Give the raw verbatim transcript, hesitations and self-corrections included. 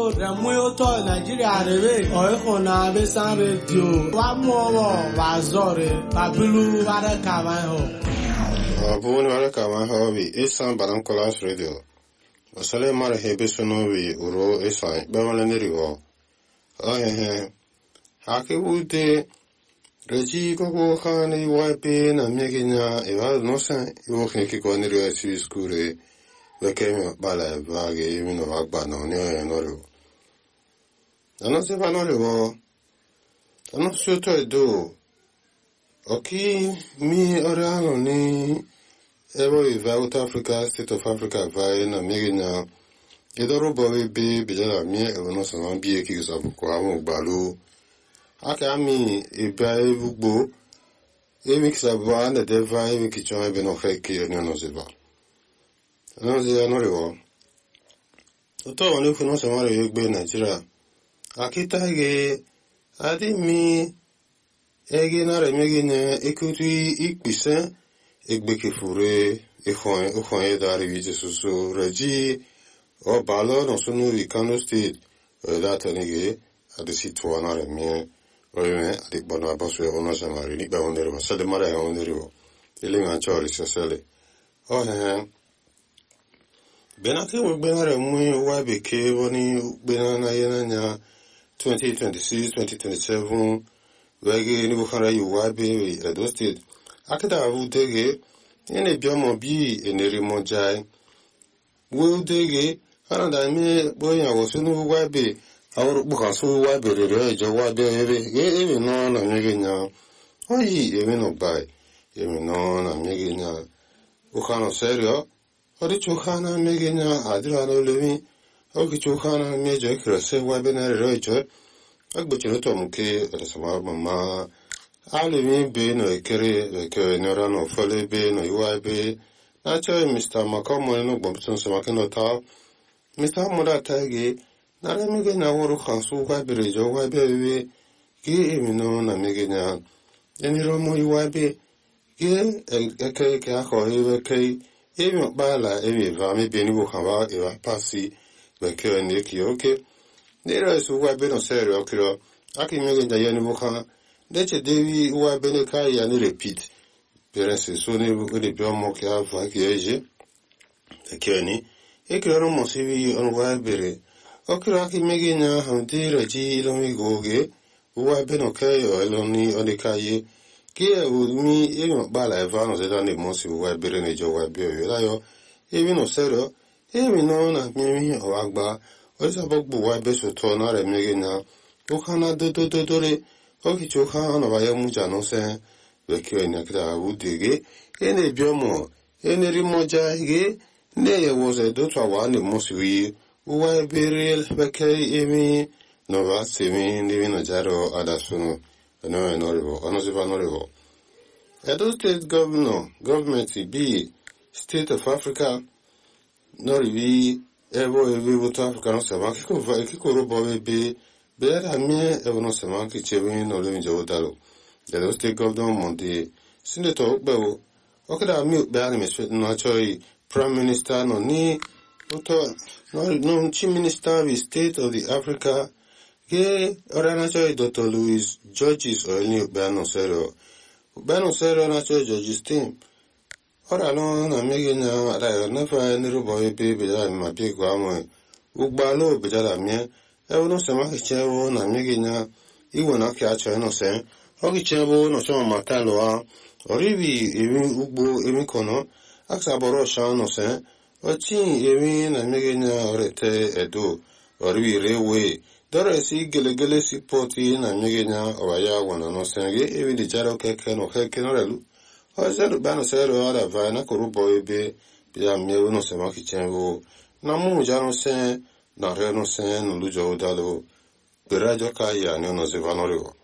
Oro Remuyo to Nigeria rebe Oikona Besan Radio Wamuowo Wazore Babilu Wareka Wanho Abun Wareka Wanho bi Isan Balankolas Radio Wasale Mara Hebe Sonovi Uro Isan Bewalenirigo Ohehe Hake Wute Reji Gogo Khani Waipe na Meginya Eva Nosan Iwokin Kikonirio Siskure Lekeme Bala Vage Imino Agba no Nyo Norio Ano se va Norio Ano Soto Edo Oki Mi Oreano ni Evo South Africa, State of Africa Vai na Meginya Edoro Bowe Be Bijala Mi Evo no San Bie Kisabu Kwamo Balu Aka mi Eba Evugbo Emi Kisabu Ande Deva Emi Kichon Ebe no Heki Onyo Ziva Ano se Norio Oto Onu Funo Samara Yegbe Nigeria Akita Ge Adi mi Ege na remegine ekuti ikpise egbeke fure ehon ehon edari vije susu reji o balo no sunu Kano State data nige adi sitwa na remi oyeme adi bona basu ono samari ni ba onere ba sele mara onere bo ile nga chori sele o he benake wo benare mu wa beke woni benana yenanya twenty twenty-six twenty twenty-seven Wege ni bukhara yuwabe Edo State akida avutege ene biomo bi eneri monjai wudege anada me boya wosunu wabe awru bukhasu wabe rere jo wabe ebe ge ebe no na megenya oyi ebe no bai ebe no na megenya bukhano serio ori chukhana megenya adira no lewi oki chukhana mejo krase wabe na rere jo Agbochino Tomuke at Sama Mama Alimi be no ekere ke norano fole be no iwabe nacho Mister Makomo no Bompson Samakino ta Mister Moda Tagi Nara Mege na Woro Hansu Wabe Jo Wabe Ge Emino na Megena Eniromo iwabe Ge Eke Kako Eve Kei Emi Bala Emi Vami Benibu Hava Eva Pasi Veke Neki Oke Nera is Wabe no serio kiro Aki Megena Yanibuka Deche Devi Wabe Kai yani repeat Parents so ne udi biomo kia Vaki Eje Tekeni Ekiro Mosivi on Wabere Okiraki Megena Hamdi Raji Lomi Goge Wabe no Kai or Eloni Odekaye Kia would me even Bala Evano Zedani Mosi Wabere Nejo Wabe Layo Even no serio Even no na Mimi or Agba Oisa Bogbu Wabe so tona re Megena Okana do do do do re Oki Choka no Vaya Muja no se Vekio Nakda Udege Ene Biomo Ene Rimoja Ge Ne was a dota one Mosui Uwa Beril Vekei Emi Nova Semi Nivino Jaro Adasuno No Norivo Onosiva Norivo Edo State Governor Government B State of Africa Norivi Evo evi buta Africano Sama Kiko va Kiko robo be Bera mie evo no Sama Kichevi no Living Jodalo Edo State Governor Monte Senator Bewo Okada mi Beani Meswet no Choi Prime Minister no ni Uto no no Chief Minister of State of the Africa Ge Orana Choi Doctor Louis Georges or any Beano Sero Beano Sero na Choi Georges team Ora no na Megena ada na fa ni robo be be ya ma bi kwa mo ugba lo be jara mi e wono se ma ke chewo na Megena iwo na ke acho no se o ki chewo no so ma ta lo a oribi emi ugbo emi kono aksa boro sha no se o tin emi na Megena orete edo oribi rewe dore si gelegele si poti na Megena o ya wona no se ge emi di jaro ke ke no ke ke no relu Ozeru bano sero ala vai na korubo ebe bia miewu no sema kichenwo na mu jano se na re no se no lujo dalo berajo kai ya no no zevanoriwo